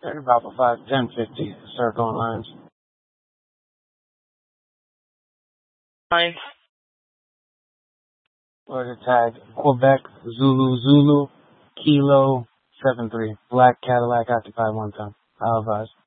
Turn about 1050. Start going lines. Fine. Order tag Quebec Zulu Kilo 73. Black Cadillac occupied 1 ton. I'll advise.